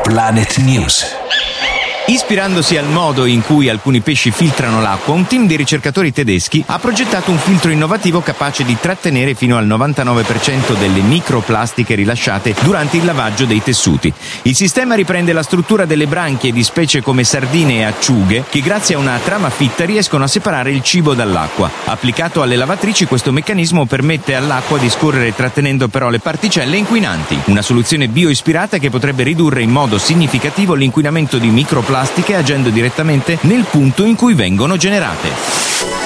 Planet News. Ispirandosi al modo in cui alcuni pesci filtrano l'acqua, un team di ricercatori tedeschi ha progettato un filtro innovativo capace di trattenere fino al 99% delle microplastiche rilasciate durante il lavaggio dei tessuti. Il sistema riprende la struttura delle branchie di specie come sardine e acciughe che grazie a una trama fitta riescono a separare il cibo dall'acqua. Applicato alle lavatrici, questo meccanismo permette all'acqua di scorrere trattenendo però le particelle inquinanti. Una soluzione bioispirata che potrebbe ridurre in modo significativo l'inquinamento di microplastiche agendo direttamente nel punto in cui vengono generate.